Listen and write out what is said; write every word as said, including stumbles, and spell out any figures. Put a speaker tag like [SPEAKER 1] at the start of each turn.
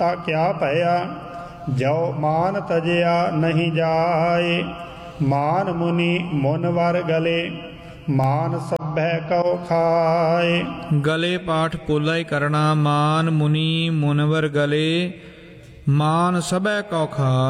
[SPEAKER 1] ਤਾ ਕਿਆ ਭਇਆ, ਜੋ ਮਾਨ ਤਜਿਆ ਨਹੀਂ ਜਾਏ। ਮਾਨ ਮੁਨੀ ਮੁਨਵਰ ਗਲੇ, ਮਾਨ ਸਭੈ ਕਉ ਖਾਏ।
[SPEAKER 2] ਗਲੇ ਪਾਠ ਪੋਲਾ ਹੀ ਕਰਨਾ। ਮਾਨ ਮੁਨੀ ਮੁਨਵਰ ਗਲੇ, ਮਾਨ ਸਭੈ ਕਉ ਖਾਏ।